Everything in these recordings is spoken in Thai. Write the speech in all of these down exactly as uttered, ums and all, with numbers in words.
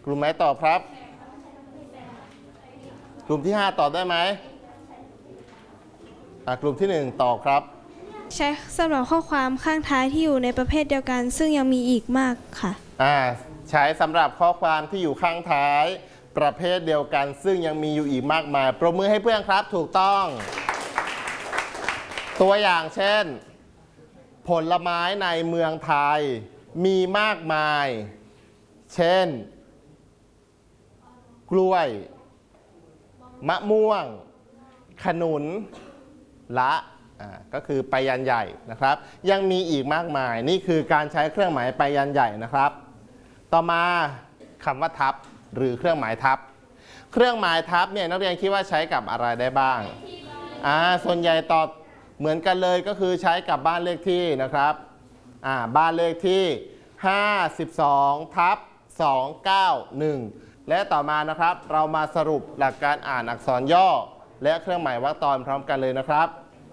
ลุ่มไหนตอบครับกลุ่มที่ห้าตอบได้ไหมกลุ่มที่หนึ่งตอบครับใช้สำหรับข้อความข้างท้ายที่อยู่ในประเภทเดียวกันซึ่งยังมีอีกมากค่ะอ่าใช้สำหรับข้อความที่อยู่ข้างท้ายประเภทเดียวกันซึ่งยังมีอยู่อีกมากมายปรบมือให้เพื่อนครับถูกต้องตัวอย่างเช่นผลไม้ในเมืองไทยมีมากมายเช่นกล้วยมะม่วงขนุนละก็คือไปยันใหญ่นะครับยังมีอีกมากมายนี่คือการใช้เครื่องหมายไปยันใหญ่นะครับต่อมาคำว่าทับหรือเครื่องหมายทับเครื่องหมายทับเนี่ยนักเรียนคิดว่าใช้กับอะไรได้บ้างอ่าส่วนใหญ่ตอบเหมือนกันเลยก็คือใช้กับบ้านเลขที่นะครับอ่าบ้านเลขที่ห้าสิบสองทับสองเก้าหนึ่งและต่อมานะครับเรามาสรุปหลักการอ่านอักษรย่อและเครื่องหมายวรรคตอนพร้อมกันเลยนะครับ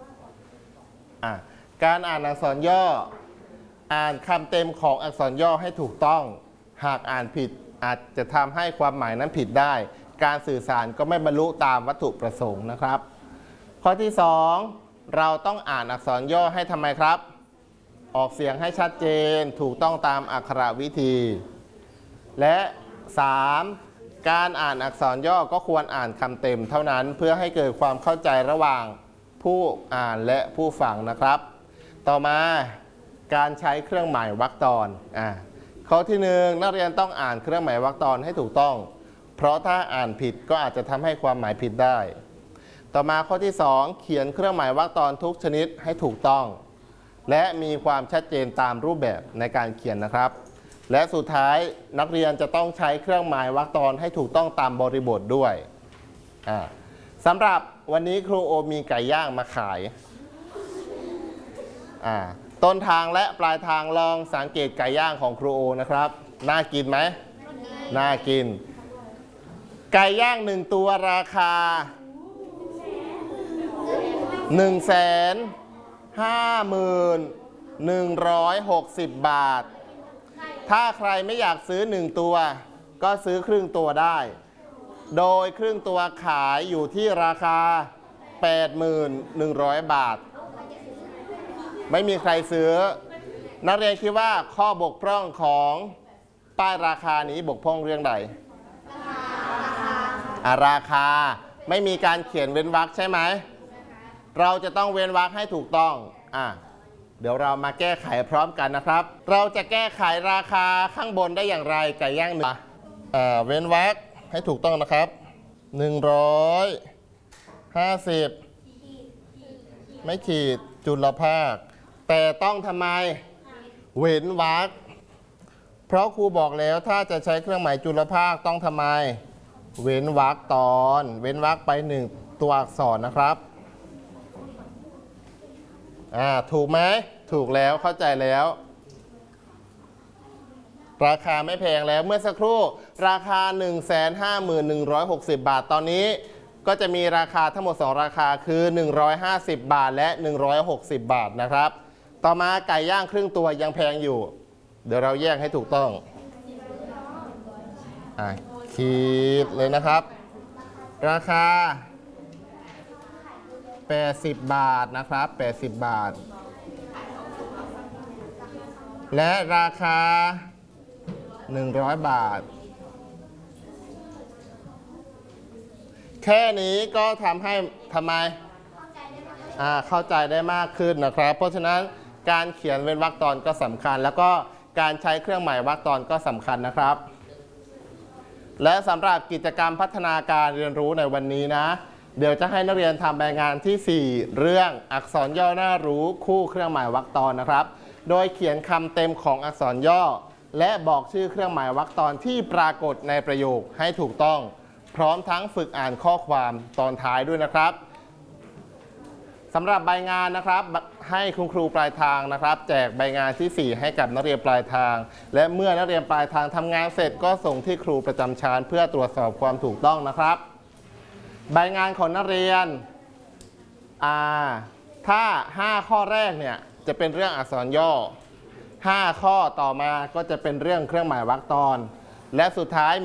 การอ่านอักษรย่ออ่านคำเต็มของอักษรย่อให้ถูกต้องหากอ่านผิดอาจจะทำให้ความหมายนั้นผิดได้การสื่อสารก็ไม่บรรลุตามวัตถุประสงค์นะครับข้อที่สองเราต้องอ่านอักษรย่อให้ทำไมครับออกเสียงให้ชัดเจนถูกต้องตามอักขระวิธีและสามการอ่านอักษรย่อก็ควรอ่านคำเต็มเท่านั้นเพื่อให้เกิดความเข้าใจระหว่างผู้อ่านและผู้ฟังนะครับต่อมาการใช้เครื่องหมายวรรคตอนอ่าข้อที่หนึ่งนักเรียนต้องอ่านเครื่องหมายวรรคตอนให้ถูกต้องเพราะถ้าอ่านผิดก็อาจจะทำให้ความหมายผิดได้ต่อมาข้อที่สองเขียนเครื่องหมายวรรคตอนทุกชนิดให้ถูกต้องและมีความชัดเจนตามรูปแบบในการเขียนนะครับและสุดท้ายนักเรียนจะต้องใช้เครื่องหมายวรรคตอนให้ถูกต้องตามบริบทด้วยอ่าสำหรับวันนี้ครูโอมีไก่ย่างมาขายอ่าต้นทางและปลายทางลองสังเกตไก่ย่างของครูโอนะครับน่ากินไหมน่ากินไก่ย่างหนึ่งตัวราคาหนึ่งแสนห้าหมื่นหนึ่งร้อยหกสิบบาทถ้าใครไม่อยากซื้อหนึ่งตัวก็ซื้อครึ่งตัวได้โดยครึ่งตัวขายอยู่ที่ราคา แปดหมื่นหนึ่งร้อย บาทไม่มีใครซื้อนักเรียนคิดว่าข้อบกพร่องของป้ายราคานี้บกพร่องเรื่องใดราคาไม่มีการเขียนเว้นวรรคใช่ไหมเราจะต้องเว้นวรรคให้ถูกต้องอ่ะเดี๋ยวเรามาแก้ไขพร้อมกันนะครับเราจะแก้ไขราคาข้างบนได้อย่างไรไก่ย่างหนึ่งอ่าเว้นวรรคให้ถูกต้องนะครับหนึ่งร้อยห้าสิบไม่ขีดจุลภาคแต่ต้องทำไมเว้นวรรคเพราะครูบอกแล้วถ้าจะใช้เครื่องหมายจุลภาคต้องทำไมเว้นวรรคตอนเว้นวรรคไปหนึ่งตัวอักษรนะครับอ่าถูกไหมถูกแล้วเข้าใจแล้วราคาไม่แพงแล้วเมื่อสักครู่ราคา หนึ่งแสนห้าหมื่นหนึ่งร้อยหกสิบ บาทตอนนี้ก็จะมีราคาทั้งหมดสองราคาคือหนึ่งร้อยห้าสิบบาทและหนึ่งร้อยหกสิบบาทนะครับต่อมาไก่ย่างครึ่งตัวยังแพงอยู่เดี๋ยวเราแยกให้ถูกต้องอ่ะขีดเลยนะครับราคาแปดสิบบาทนะครับแปดสิบบาทและราคาหนึ่งร้อยบาทแค่นี้ก็ทำให้ทำไมอ่าเข้าใจได้มากขึ้นนะครับเพราะฉะนั้นการเขียนเว้นวรรคตอนก็สำคัญแล้วก็การใช้เครื่องหมายวรรคตอนก็สำคัญนะครับและสำหรับกิจกรรมพัฒนาการเรียนรู้ในวันนี้นะเดี๋ยวจะให้นักเรียนทำรายงานที่สี่เรื่องอักษรย่อน่ารู้คู่เครื่องหมายวรรคตอนนะครับโดยเขียนคำเต็มของอักษรย่อและบอกชื่อเครื่องหมายวรรคตอนที่ปรากฏในประโยคให้ถูกต้องพร้อมทั้งฝึกอ่านข้อความตอนท้ายด้วยนะครับสำหรับใบงานนะครับให้คุณครูปลายทางนะครับแจกใบงานที่สี่ให้กับนักเรียนปลายทางและเมื่อนักเรียนปลายทางทำงานเสร็จก็ส่งที่ครูประจำชั้นเพื่อตรวจสอบความถูกต้องนะครับใบงานของนักเรียนอ่าถ้าห้าข้อแรกเนี่ยจะเป็นเรื่องอักษรย่อห้าข้อต่อมาก็จะเป็นเรื่องเครื่องหมายวรรคตอนและสุดท้าย